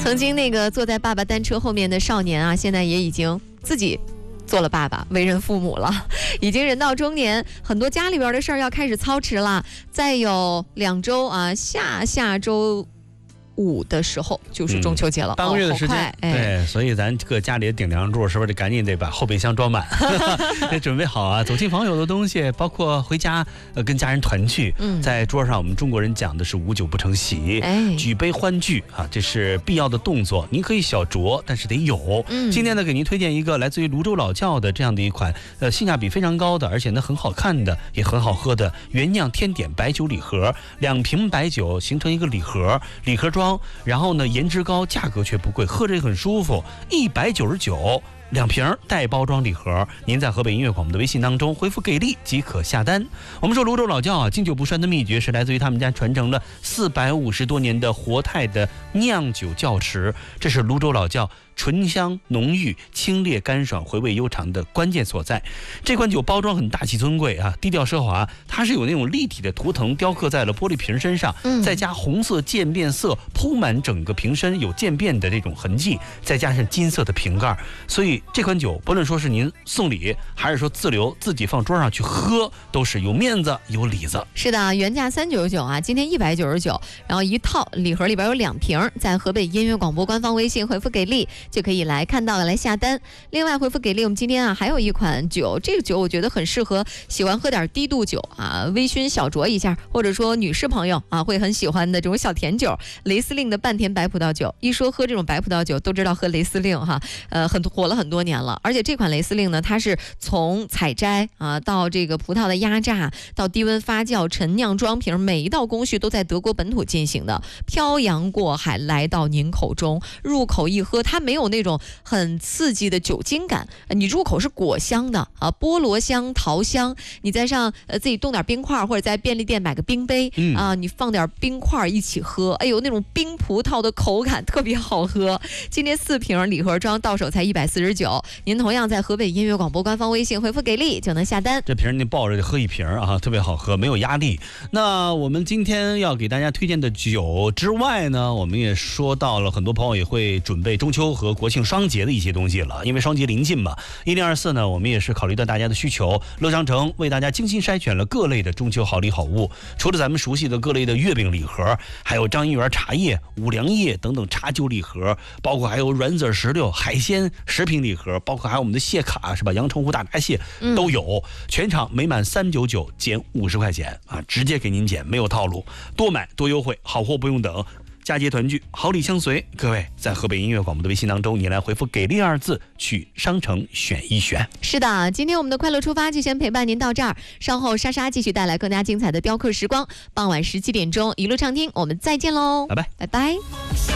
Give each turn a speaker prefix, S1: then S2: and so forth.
S1: 曾经那个坐在爸爸单车后面的少年啊，现在也已经自己做了爸爸，为人父母了，已经人到中年，很多家里边的事儿要开始操持了。再有2周啊，下周5的时候就是中秋节了，
S2: 半个月的时间，对，所以咱这个家里的顶梁柱是不是得赶紧得把后备箱装满，得准备好啊，走亲访友的东西，包括回家跟家人团聚。在桌上我们中国人讲的是无酒不成席，举杯欢聚啊，这是必要的动作。您可以小酌，但是得有。今天呢，给您推荐一个来自于泸州老窖的这样的一款性价比非常高的，而且呢很好看的，也很好喝的原酿天点白酒礼盒，2瓶白酒形成一个礼盒装。然后呢，颜值高，价格却不贵，喝着也很舒服，199。2瓶带包装礼盒，您在河北音乐广播的微信当中回复给力即可下单。我们说泸州老窖啊，经久不衰的秘诀是来自于他们家传承了450多年的活态的酿酒窖池，这是泸州老窖醇香浓郁、清冽干爽、回味悠长的关键所在。这款酒包装很大气尊贵啊，低调奢华，它是有那种立体的图腾雕刻在了玻璃瓶身上，再加红色渐变色铺满整个瓶身，有渐变的这种痕迹，再加上金色的瓶盖，所以这款酒不论说是您送礼，还是说自留自己放桌上去喝，都是有面子有里子。
S1: 是的，原价399啊，今天199，然后一套礼盒里边有2瓶，在河北音乐广播官方微信回复给力就可以来看到来下单。另外回复给力，我们今天啊还有一款酒，这个酒我觉得很适合喜欢喝点低度酒啊，微醺小酌一下，或者说女士朋友啊会很喜欢的这种小甜酒，雷司令的半甜白葡萄酒。一说喝这种白葡萄酒，都知道喝雷司令哈，火了很多年了。而且这款雷司令呢，它是从采摘啊到这个葡萄的压榨，到低温发酵、陈酿、装瓶，每一道工序都在德国本土进行的，漂洋过海来到您口中，入口一喝，它没有那种很刺激的酒精感，你入口是果香的啊，菠萝香、桃香，你再上自己冻点冰块，或者在便利店买个冰杯啊，你放点冰块一起喝，哎呦那种冰葡萄的口感特别好喝。今天4瓶礼盒装到手才149，您同样在河北音乐广播官方微信回复给力就能下单。
S2: 这瓶你抱着喝1瓶啊，特别好喝，没有压力。那我们今天要给大家推荐的酒之外呢，我们也说到了很多朋友也会准备中秋和国庆双节的一些东西了，因为双节临近嘛。1024呢，我们也是考虑到大家的需求，乐商城为大家精心筛选了各类的中秋好礼好物，除了咱们熟悉的各类的月饼礼盒，还有张一元茶叶、五粮液等等茶酒礼盒，包括还有软籽石榴、海鲜食品礼盒，包括还有我们的蟹卡是吧？阳澄湖大闸蟹都有，全场每满399减50块钱啊，直接给您减，没有套路，多买多优惠，好货不用等。佳节团聚，好礼相随。各位在河北音乐广播的微信当中，你来回复给力2字，去商城选一选。
S1: 是的，今天我们的快乐出发就先陪伴您到这儿，稍后莎莎继续带来更加精彩的雕刻时光。傍晚17点钟一路畅听，我们再见喽，
S2: 拜拜，
S1: 拜拜。